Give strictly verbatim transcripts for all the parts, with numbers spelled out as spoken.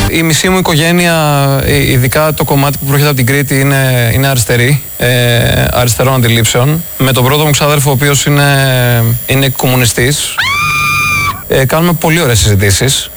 Η μισή μου οικογένεια, ειδικά το κομμάτι που προέρχεται από την Κρήτη, είναι, είναι αριστερή, ε, αριστερών αντιλήψεων. Με τον πρώτο μου ξάδερφο, ο οποίος είναι, είναι κομμουνιστής, ε, κάνουμε πολύ ωραίες συζητήσεις.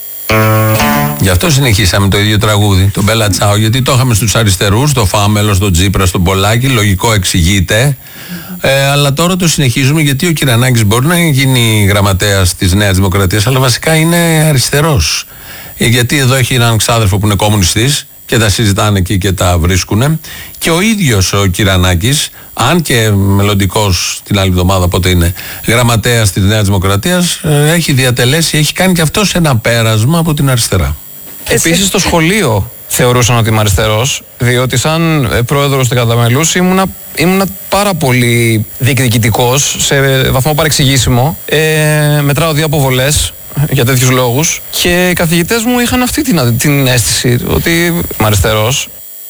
Γι' αυτό συνεχίσαμε το ίδιο τραγούδι, τον Μπέλα Τσάο, γιατί το είχαμε στους αριστερούς, το Φάμελο, στον Τσίπρα, στον Πολάκη, λογικό εξηγείται. Ε, αλλά τώρα το συνεχίζουμε γιατί ο Κυρανάκης μπορεί να γίνει γραμματέας της Νέας Δημοκρατίας, αλλά βασικά είναι αριστερός. Ε, γιατί εδώ έχει έναν ξάδερφο που είναι κομμουνιστής και τα συζητάνε εκεί και τα βρίσκουνε. Και ο ίδιος ο Κυρανάκης, αν και μελλοντικός την άλλη εβδομάδα, πότε είναι γραμματέας της Νέας Δημοκρατίας, ε, έχει διατελέσει, έχει κάνει και αυτός ένα πέρασμα από την αριστερά. Επίσης στο σχολείο θεωρούσαν ότι είμαι αριστερός, διότι σαν πρόεδρος του Καταμελούς ήμουνα, ήμουνα πάρα πολύ διεκδικητικός, σε βαθμό παρεξηγήσιμο. Ε, μετράω δύο αποβολές για τέτοιους λόγους και οι καθηγητές μου είχαν αυτή την, την αίσθηση ότι είμαι αριστερός.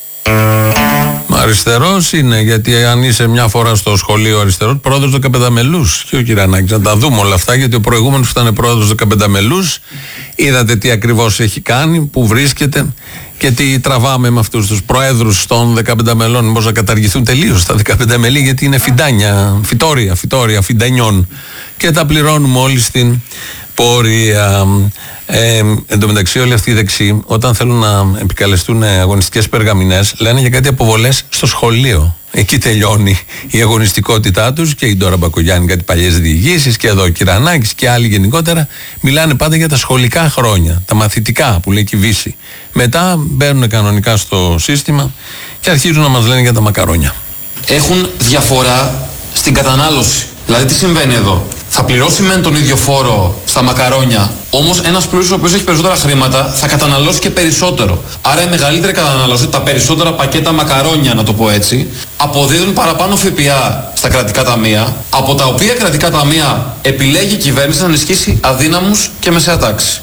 Αριστερός είναι, γιατί αν είσαι μια φορά στο σχολείο αριστερός, πρόεδρος δεκαπενταμελούς και ο Κυρανάκης. Να τα δούμε όλα αυτά, γιατί ο προηγούμενος που ήταν πρόεδρος δεκαπενταμελούς, είδατε τι ακριβώς έχει κάνει, που βρίσκεται και τι τραβάμε με αυτούς τους προέδρους των δεκαπενταμελών. Μήπως να καταργηθούν τελείως τα δεκαπενταμελή, γιατί είναι φιντάνια, φυτόρια, φυτόρια, φιντανιών. Και τα πληρώνουμε όλοι στην πορεία. Ε, εν τω μεταξύ, όλοι αυτοί οι δεξιοί, όταν θέλουν να επικαλεστούν αγωνιστικές περγαμηνές, λένε για κάτι αποβολές στο σχολείο. Εκεί τελειώνει η αγωνιστικότητά τους. Και η Ντόρα Μπακογιάννη, κάτι παλιές διηγήσεις, και εδώ ο Κυρανάκης και άλλοι γενικότερα, μιλάνε πάντα για τα σχολικά χρόνια, τα μαθητικά που λέει και η Βύση. Μετά μπαίνουν κανονικά στο σύστημα και αρχίζουν να μας λένε για τα μακαρόνια. Έχουν διαφορά στην κατανάλωση. Δηλαδή, τι συμβαίνει εδώ? Θα πληρώσει μεν τον ίδιο φόρο στα μακαρόνια, όμως ένας πλούσιος ο οποίος έχει περισσότερα χρήματα θα καταναλώσει και περισσότερο. Άρα η μεγαλύτερη κατανάλωση, τα περισσότερα πακέτα μακαρόνια, να το πω έτσι, αποδίδουν παραπάνω ΦΠΑ στα κρατικά ταμεία, από τα οποία κρατικά ταμεία επιλέγει η κυβέρνηση να ενισχύσει αδύναμους και μεσαία τάξη.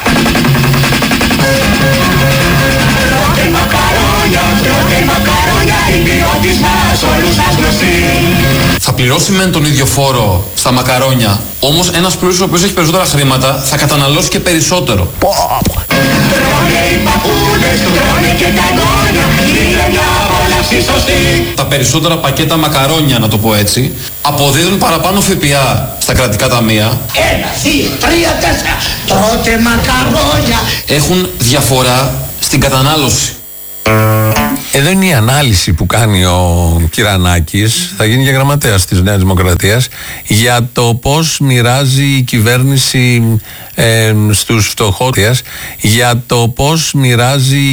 Θα πληρώσει μεν τον ίδιο φόρο στα μακαρόνια, όμως ένας πλούσιος ο οποίος έχει περισσότερα χρήματα θα καταναλώσει και περισσότερο. Τα περισσότερα πακέτα μακαρόνια, να το πω έτσι, αποδίδουν παραπάνω ΦΠΑ στα κρατικά ταμεία. Ένα, δύο, τρία, τέσσερα. Τρώτε μακαρόνια. Έχουν διαφορά στην κατανάλωση. Εδώ είναι η ανάλυση που κάνει ο Κυρανάκης, θα γίνει και γραμματέας της Νέας Δημοκρατίας, για το πώς μοιράζει η κυβέρνηση ε, στους φτωχότερους, για το πώς μοιράζει